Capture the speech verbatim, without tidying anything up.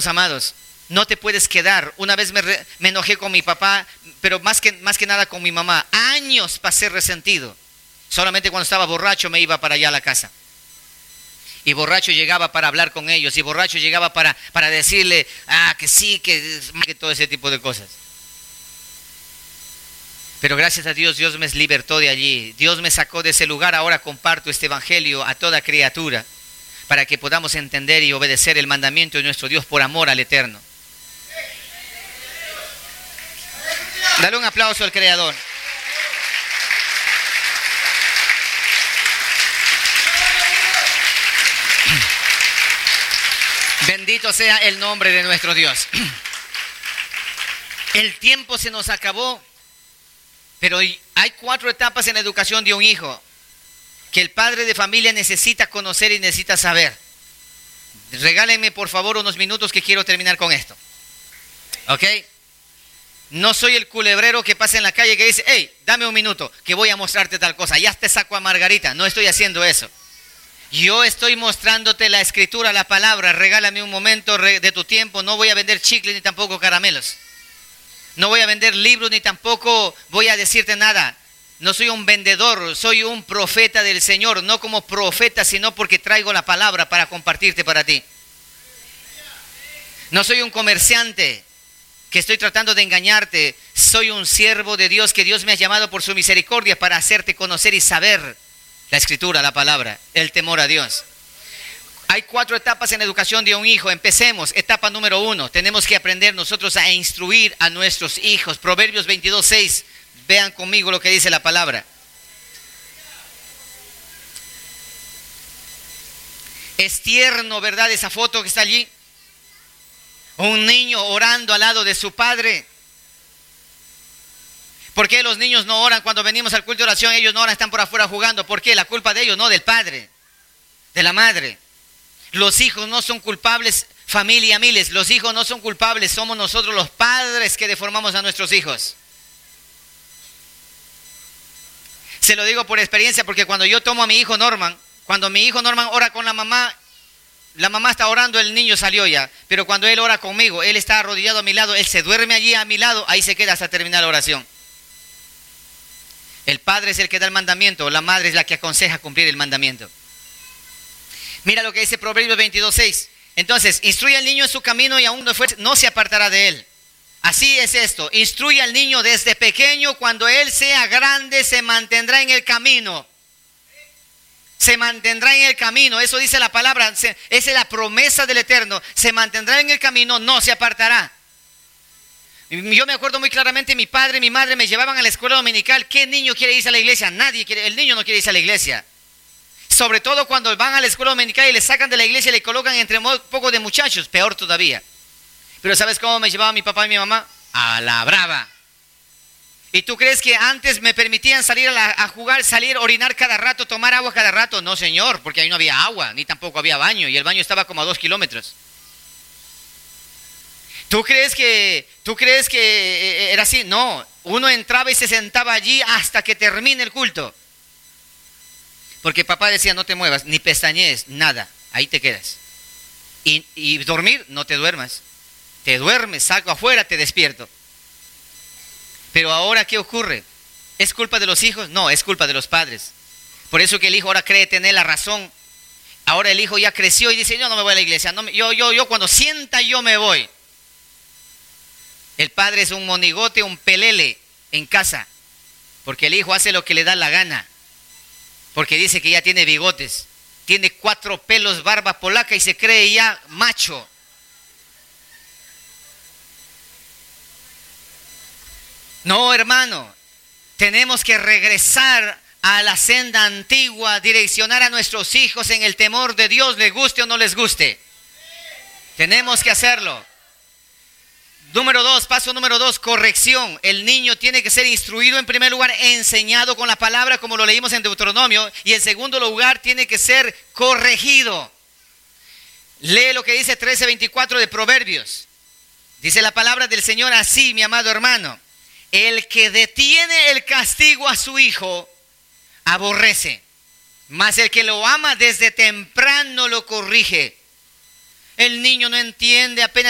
hermanos amados, no te puedes quedar. Una vez me, re, me enojé con mi papá, pero más que, más que nada con mi mamá. Años pasé resentido. Solamente cuando estaba borracho me iba para allá a la casa. Y borracho llegaba para hablar con ellos. Y borracho llegaba para, para decirle, ah, que sí, que, que todo ese tipo de cosas. Pero gracias a Dios, Dios me libertó de allí. Dios me sacó de ese lugar. Ahora comparto este evangelio a toda criatura para que podamos entender y obedecer el mandamiento de nuestro Dios por amor al Eterno. Dale un aplauso al Creador. Bendito sea el nombre de nuestro Dios. El tiempo se nos acabó, pero hay cuatro etapas en la educación de un hijo que el padre de familia necesita conocer y necesita saber. Regálenme por favor unos minutos que quiero terminar con esto. ¿Ok? No soy el culebrero que pasa en la calle que dice, hey, dame un minuto que voy a mostrarte tal cosa. Ya te saco a Margarita. No estoy haciendo eso. Yo estoy mostrándote la escritura, la palabra. Regálame un momento de tu tiempo. No voy a vender chicles ni tampoco caramelos. No voy a vender libros ni tampoco voy a decirte nada. No soy un vendedor, soy un profeta del Señor. No como profeta, sino porque traigo la palabra para compartirte para ti. No soy un comerciante que estoy tratando de engañarte. Soy un siervo de Dios que Dios me ha llamado por su misericordia para hacerte conocer y saber la escritura, la palabra, el temor a Dios. Hay cuatro etapas en la educación de un hijo. Empecemos. Etapa número uno. Tenemos que aprender nosotros a instruir a nuestros hijos. Proverbios veintidós, seis. Vean conmigo lo que dice la palabra. Es tierno, ¿verdad? Esa foto que está allí. Un niño orando al lado de su padre. ¿Por qué los niños no oran cuando venimos al culto de oración? Ellos no oran, están por afuera jugando. ¿Por qué? La culpa de ellos, no del padre, de la madre. Los hijos no son culpables, familia miles. Los hijos no son culpables, somos nosotros los padres que deformamos a nuestros hijos. Se lo digo por experiencia porque cuando yo tomo a mi hijo Norman, cuando mi hijo Norman ora con la mamá, la mamá está orando, el niño salió ya. Pero cuando él ora conmigo, él está arrodillado a mi lado, él se duerme allí a mi lado, ahí se queda hasta terminar la oración. El padre es el que da el mandamiento, la madre es la que aconseja cumplir el mandamiento. Mira lo que dice Proverbios veintidós, seis. Entonces, instruye al niño en su camino y aún no se apartará de él. Así es esto, instruye al niño desde pequeño, cuando él sea grande se mantendrá en el camino. Se mantendrá en el camino, eso dice la palabra, esa es la promesa del Eterno. Se mantendrá en el camino, no se apartará. Yo me acuerdo muy claramente, mi padre y mi madre me llevaban a la escuela dominical. ¿Qué niño quiere irse a la iglesia? Nadie quiere, el niño no quiere irse a la iglesia. Sobre todo cuando van a la escuela dominical y le sacan de la iglesia y le colocan entre un poco de muchachos, peor todavía. Pero ¿sabes cómo me llevaba mi papá y mi mamá? A la brava. ¿Y tú crees que antes me permitían salir a, la, a jugar, salir, orinar cada rato, tomar agua cada rato? No, señor, porque ahí no había agua, ni tampoco había baño, y el baño estaba como a dos kilómetros. ¿Tú crees que, tú crees que era así? No, uno entraba y se sentaba allí hasta que termine el culto. Porque papá decía, no te muevas, ni pestañees, nada, ahí te quedas. Y, y dormir, no te duermas. Te duermes, salgo afuera, te despierto. Pero ahora, ¿qué ocurre? ¿Es culpa de los hijos? No, es culpa de los padres. Por eso que el hijo ahora cree tener la razón. Ahora el hijo ya creció y dice, yo no me voy a la iglesia. No, yo, yo, yo cuando sienta yo me voy. El padre es un monigote, un pelele en casa. Porque el hijo hace lo que le da la gana. Porque dice que ya tiene bigotes. Tiene cuatro pelos, barba polaca y se cree ya macho. No, hermano, tenemos que regresar a la senda antigua, direccionar a nuestros hijos en el temor de Dios, les guste o no les guste. Tenemos que hacerlo. Número dos, paso número dos, corrección. El niño tiene que ser instruido en primer lugar, enseñado con la palabra, como lo leímos en Deuteronomio, y en segundo lugar tiene que ser corregido. Lee lo que dice trece veinticuatro de Proverbios. Dice la palabra del Señor así, mi amado hermano. El que detiene el castigo a su hijo, aborrece. Mas el que lo ama desde temprano lo corrige. El niño no entiende, apenas